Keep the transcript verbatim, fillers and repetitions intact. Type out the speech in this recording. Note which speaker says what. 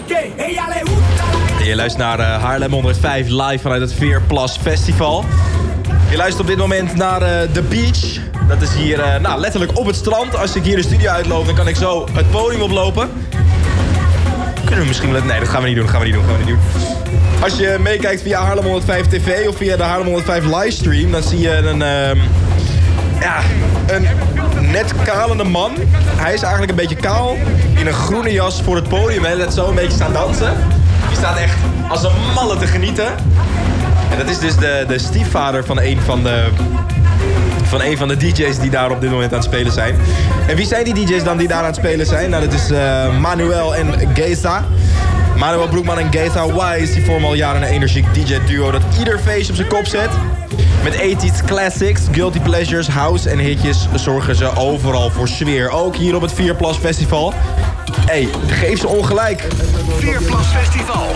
Speaker 1: Je luistert naar uh, Haarlem honderdvijf live vanuit het Veerplas Festival. Je luistert op dit moment naar uh, The Beach. Dat is hier uh, nou, letterlijk op het strand. Als ik hier de studio uitloop, dan kan ik zo het podium oplopen. Kunnen we misschien... Nee, dat gaan we niet doen, dat gaan we niet doen, gaan we niet doen. Als je meekijkt via Haarlem honderdvijf T V of via de Haarlem honderdvijf livestream, dan zie je een... Uh, ja, een net kalende man. Hij is eigenlijk een beetje kaal. In een groene jas voor het podium. Hij let zo een beetje staan dansen. Die staat echt als een malle te genieten. En dat is dus de, de stiefvader van een van de... van een van de D J's die daar op dit moment aan het spelen zijn. En wie zijn die D J's dan die daar aan het spelen zijn? Nou, dat is uh, Manuel en Geza. Manuel Broekman en Geza Wise, die vormen al jaren een energiek D J-duo dat ieder feest op zijn kop zet. Met eighties classics, guilty pleasures, house en hitjes zorgen ze overal voor sfeer. Ook hier op het Veerplas Festival. Hey, geef ze ongelijk.
Speaker 2: Veerplas Festival.